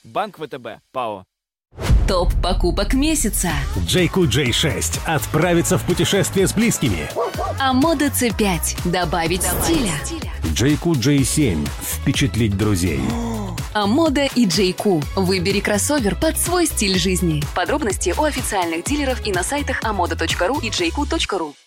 Банк ВТБ, ПАО. Топ покупок месяца. JQ J6. Отправиться в путешествие с близкими. Амода C5. Добавить стиля. JQ J7. Впечатлить друзей. Амода и JQ. Выбери кроссовер под свой стиль жизни. Подробности у официальных дилеров и на сайтах amoda.ru и jq.ru.